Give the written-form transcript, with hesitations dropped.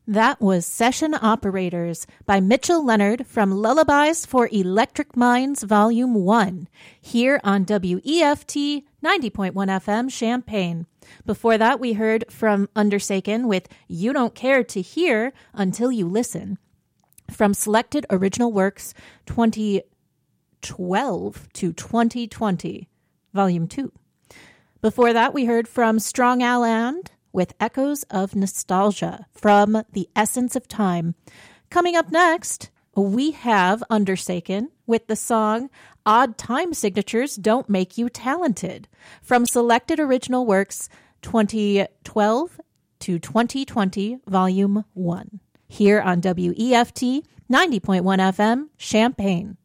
That was Session Operators by Mitchell Leonard from Lullabies for Electric Minds Volume 1, here on WEFT 90.1 FM Champaign. Before that, we heard from Undersaken with You Don't Care to Hear Until You Listen, from Selected Original Works 2012 to 2020, Volume 2. Before that, we heard from Strong Aland with Echoes of Nostalgia from The Essence of Time. Coming up next, we have Undersaken with the song Odd Time Signatures Don't Make You Talented from Selected Original Works 2012 to 2020, Volume 1, here on WEFT 90.1 FM, Champaign.